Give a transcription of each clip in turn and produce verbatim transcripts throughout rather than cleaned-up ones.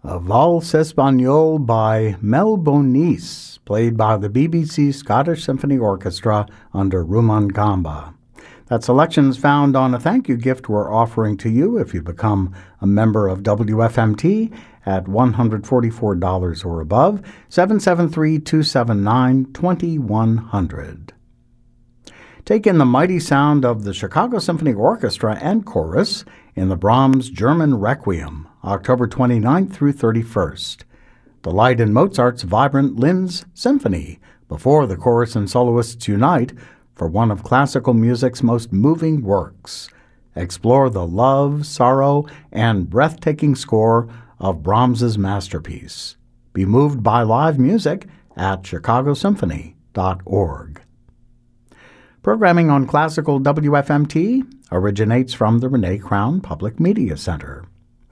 A Valse Espagnole by Mel Bonis, played by the B B C Scottish Symphony Orchestra under Rumaan Gamba. That selection's found on a thank you gift we're offering to you if you become a member of W F M T at one hundred forty-four dollars or above, seven seven three, two seven nine, two one zero zero. Take in the mighty sound of the Chicago Symphony Orchestra and Chorus in the Brahms German Requiem, October twenty-ninth through thirty-first. Delight in Mozart's vibrant Linz Symphony before the chorus and soloists unite for one of classical music's most moving works. Explore the love, sorrow, and breathtaking score of Brahms's masterpiece. Be moved by live music at chicago symphony dot org. Programming on Classical W F M T originates from the Renee Crown Public Media Center.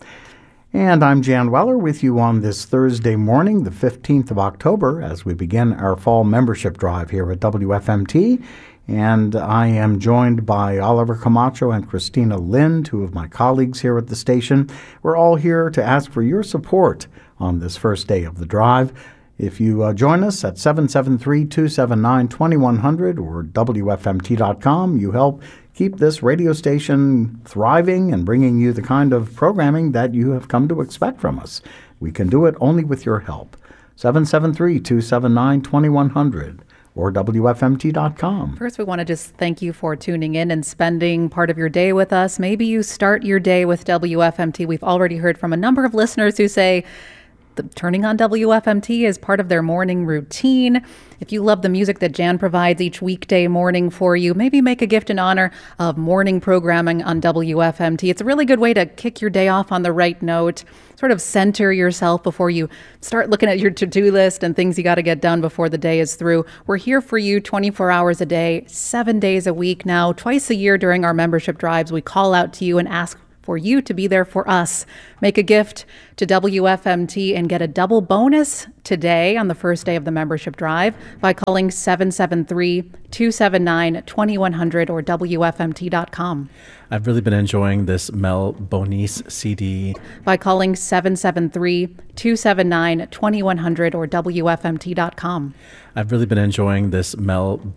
And I'm Jan Weller with you on this Thursday morning, the fifteenth of October, as we begin our fall membership drive here at W F M T. And I am joined by Oliver Camacho and Christina Lynn, two of my colleagues here at the station. We're all here to ask for your support on this first day of the drive. If you uh, join us at seven seven three, two seven nine, two one zero zero or W F M T dot com, you help keep this radio station thriving and bringing you the kind of programming that you have come to expect from us. We can do it only with your help. seven seven three, two seven nine, two one zero zero or W F M T dot com. First, we want to just thank you for tuning in and spending part of your day with us. Maybe you start your day with W F M T. We've already heard from a number of listeners who say the, turning on W F M T is part of their morning routine. If you love the music that Jan provides each weekday morning for you, maybe make a gift in honor of morning programming on W F M T. It's a really good way to kick your day off on the right note, sort of center yourself before you start looking at your to-do list and things you got to get done before the day is through. We're here for you twenty-four hours a day, seven days a week now. Twice a year during our membership drives, we call out to you and ask for you to be there for us. Make a gift to W F M T and get a double bonus today on the first day of the membership drive by calling seven seven three, two seven nine, two one zero zero or W F M T dot com. I've really been enjoying this Mel Bonis C D. By calling seven seven three, two seven nine, two one zero zero or W F M T dot com. I've really been enjoying this Mel